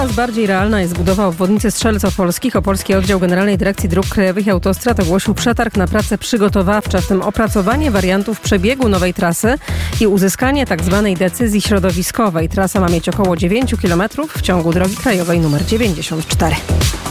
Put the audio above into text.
Coraz bardziej realna jest budowa obwodnicy Strzelc Opolskich. Opolski Oddział Generalnej Dyrekcji Dróg Krajowych i Autostrad ogłosił przetarg na prace przygotowawcze, w tym opracowanie wariantów przebiegu nowej trasy i uzyskanie tzw. decyzji środowiskowej. Trasa ma mieć około 9 km w ciągu drogi krajowej nr 94.